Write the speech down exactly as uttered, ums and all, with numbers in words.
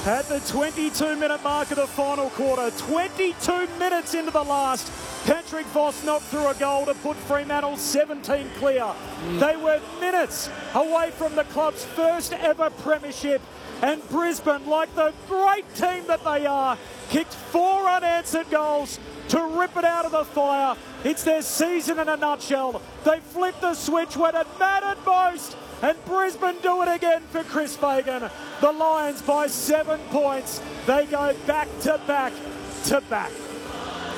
At the twenty-two minute mark of the final quarter, twenty-two minutes into the last, Patrick Voss knocked through a goal to put Fremantle seventeen clear. Mm. They were minutes away from the club's first ever premiership, and Brisbane, like the great team that they are, kicked four unanswered goals to rip it out of the fire. It's their season in a nutshell. They flipped the switch when it mattered most, and Brisbane do it again for Chris Fagan. The Lions by seven points. They go back to back to back.